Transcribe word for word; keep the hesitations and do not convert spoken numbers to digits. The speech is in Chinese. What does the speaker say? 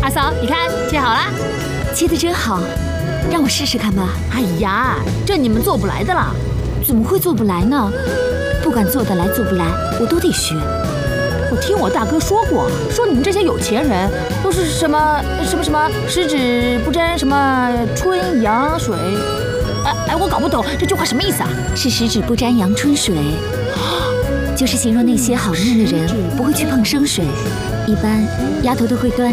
阿嫂，你看切好了， 切得真好，让我试试看吧。 哎呀，这你们做不来的啦。 怎么会做不来呢？不管做得来做不来，我都得学。 我听我大哥说过，说你们这些有钱人都是什么什么什么十指不沾什么春阳水。哎哎，我搞不懂这句话什么意思啊？ 是十指不沾阳春水，就是形容那些好命的人不会去碰生水。一般丫头都会端